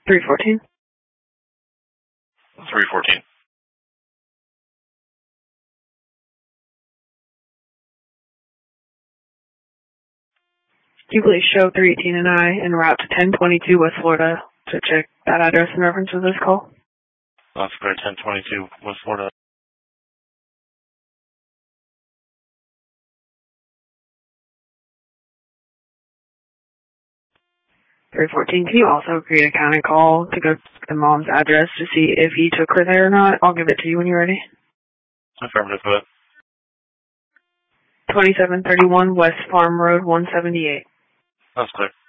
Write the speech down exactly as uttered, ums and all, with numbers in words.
three fourteen. three fourteen. Can you please show three eighteen and I en route to ten twenty-two West Florida to check that address in reference to this call? That's great, ten twenty-two West Florida. three fourteen, can you also create a county call to go to the mom's address to see if he took her there or not? I'll give it to you when you're ready. Affirmative for that. twenty-seven thirty-one West Farm Road, one seventy-eight. That's clear.